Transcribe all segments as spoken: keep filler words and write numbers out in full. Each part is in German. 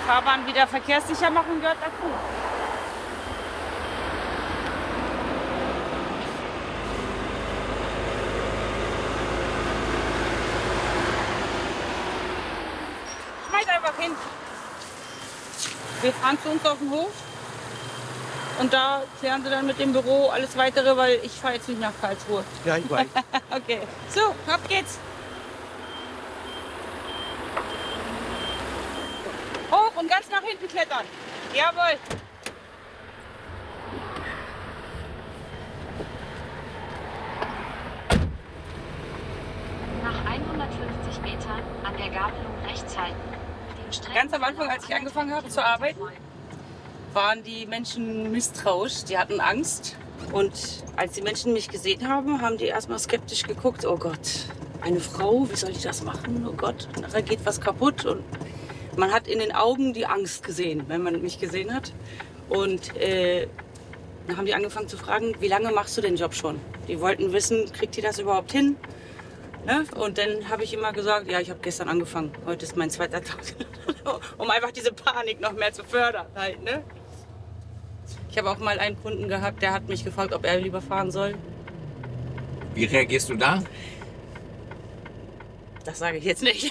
Fahrbahn wieder verkehrssicher machen gehört dazu. Schmeiß einfach hin. Wir fahren zu uns auf den Hof. Und da klären sie dann mit dem Büro alles Weitere, weil ich fahre jetzt nicht nach Karlsruhe. Ja, ich weiß. Okay. So, ab geht's. Hoch und ganz nach hinten klettern. Jawohl. Nach hundertfünfzig Metern an der Gabelung rechts halten. Ganz am Anfang, als ich angefangen habe zu arbeiten, waren die Menschen misstrauisch. Die hatten Angst. Und als die Menschen mich gesehen haben, haben die erstmal skeptisch geguckt. Oh Gott, eine Frau, wie soll ich das machen? Oh Gott, nachher geht was kaputt. Und man hat in den Augen die Angst gesehen, wenn man mich gesehen hat. Und äh, dann haben die angefangen zu fragen, wie lange machst du den Job schon? Die wollten wissen, kriegt ihr das überhaupt hin? Ne? Und dann habe ich immer gesagt, ja, ich habe gestern angefangen. Heute ist mein zweiter Tag. Um einfach diese Panik noch mehr zu fördern. Halt, ne? Ich habe auch mal einen Kunden gehabt, der hat mich gefragt, ob er lieber fahren soll. Wie reagierst du da? Das sage ich jetzt nicht.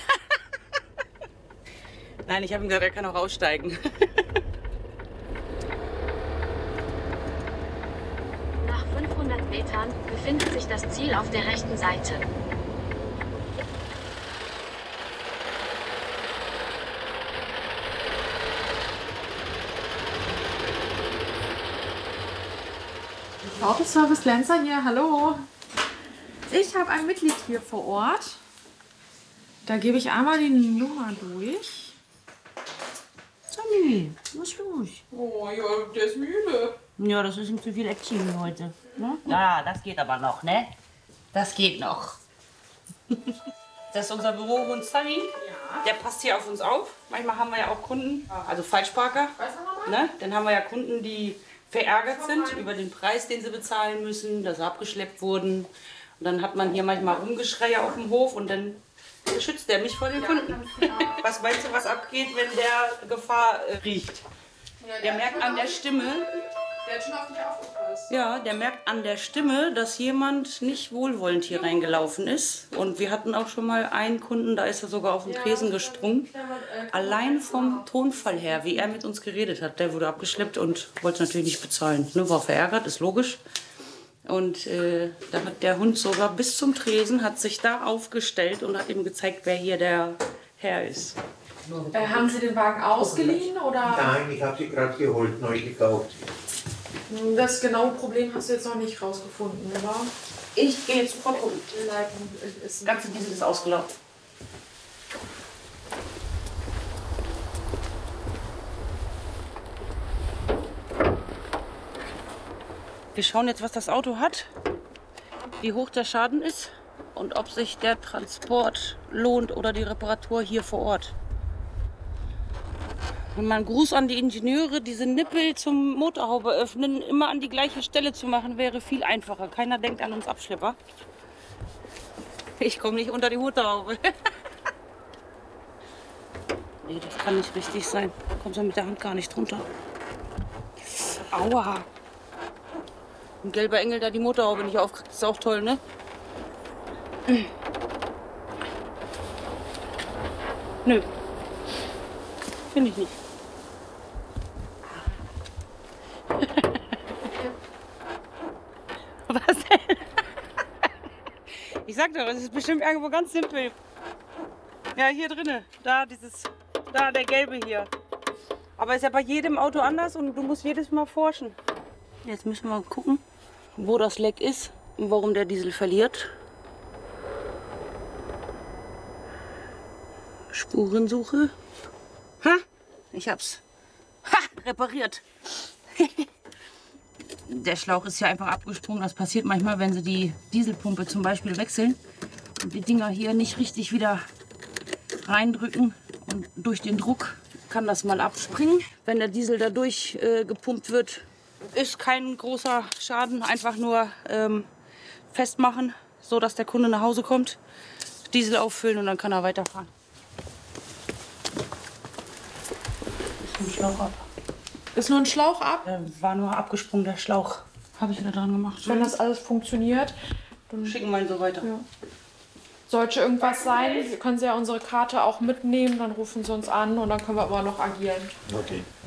Nein, ich habe ihm gesagt, er kann auch aussteigen. Nach fünfhundert Metern befindet sich das Ziel auf der rechten Seite. Autoservice Lenzer hier, hallo. Ich habe ein Mitglied hier vor Ort. Da gebe ich einmal die Nummer durch. Sammy, was ist los? Oh ja, der ist müde. Ja, das ist ihm zu viel Action heute. Ne? Ja, das geht aber noch, ne? Das geht noch. Das ist unser Bürohund Sunny. Ja. Der passt hier auf uns auf. Manchmal haben wir ja auch Kunden, also Falschparker. Ne? Dann haben wir ja Kunden, die verärgert sind über den Preis, den sie bezahlen müssen, dass sie abgeschleppt wurden. Und dann hat man hier manchmal Rumgeschreie auf dem Hof und dann beschützt der mich vor den Kunden. Was meinst du, was abgeht, wenn der Gefahr äh, riecht? Der merkt an der Stimme, Der hat schon auf dich aufgepasst. ja, der merkt an der Stimme, dass jemand nicht wohlwollend hier reingelaufen ist. Und wir hatten auch schon mal einen Kunden, da ist er sogar auf den Tresen gesprungen. Allein vom Tonfall her, wie er mit uns geredet hat, der wurde abgeschleppt und wollte natürlich nicht bezahlen. Nur war verärgert, ist logisch. Und äh, da hat der Hund sogar bis zum Tresen, hat sich da aufgestellt und hat ihm gezeigt, wer hier der Herr ist. Äh, haben Sie den Wagen ausgeliehen oder? Nein, ich habe sie gerade geholt, neu gekauft. Das genaue Problem hast du jetzt noch nicht rausgefunden, oder? Ich gehe jetzt sofort gucken. Die Leitung ist Das ganze Diesel ist ausgelaufen. Wir schauen jetzt, was das Auto hat, wie hoch der Schaden ist und ob sich der Transport lohnt oder die Reparatur hier vor Ort. Und mal einen Gruß an die Ingenieure, diese Nippel zum Motorhaube öffnen, immer an die gleiche Stelle zu machen, wäre viel einfacher. Keiner denkt an uns Abschlepper. Ich komme nicht unter die Motorhaube. Nee, das kann nicht richtig sein. Da kommt man mit der Hand gar nicht drunter. Aua. Ein gelber Engel, der die Motorhaube nicht aufkriegt, ist auch toll, ne? Nö. Finde ich nicht. Was denn? Ich sag doch, es ist bestimmt irgendwo ganz simpel. Ja, hier drinnen. Da, dieses. Da, der gelbe hier. Aber ist ja bei jedem Auto anders und du musst jedes Mal forschen. Jetzt müssen wir mal gucken, wo das Leck ist und warum der Diesel verliert. Spurensuche. Ha! Ich hab's. Ha! Repariert. Der Schlauch ist ja einfach abgesprungen. Das passiert manchmal, wenn sie die Dieselpumpe zum Beispiel wechseln und die Dinger hier nicht richtig wieder reindrücken. Und durch den Druck kann das mal abspringen. Wenn der Diesel dadurch äh, gepumpt wird, ist kein großer Schaden. Einfach nur ähm, festmachen, so dass der Kunde nach Hause kommt, Diesel auffüllen und dann kann er weiterfahren. Ein Schlauch ab. Ist nur ein Schlauch ab? Da war nur abgesprungen, der Schlauch. Habe ich wieder dran gemacht. Wenn das alles funktioniert, dann Schicken wir ihn so weiter. ja. Sollte irgendwas sein, können Sie ja unsere Karte auch mitnehmen, dann rufen Sie uns an und dann können wir immer noch agieren. Okay.